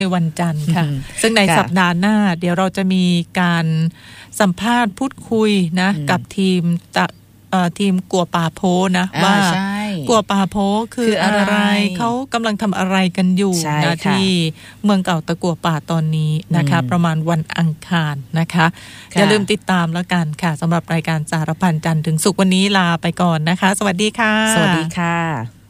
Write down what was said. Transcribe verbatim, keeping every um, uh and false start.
ในวันจันทร์ค่ะซึ่งในสัปดาห์หน้าเดี๋ยวเราจะมีการสัมภาษณ์พูดคุยนะกับทีมตะทีมกัวป่าโพนะว่ากัวป่าโพคืออะไรเขากำลังทำอะไรกันอยู่นะที่เมืองเก่าตะกัวป่าตอนนี้นะคะประมาณวันอังคารนะคะอย่าลืมติดตามแล้วกันค่ะสำหรับรายการสารพันจันทร์ถึงศุกร์วันนี้ลาไปก่อนนะคะสวัสดีค่ะสวัสดีค่ะ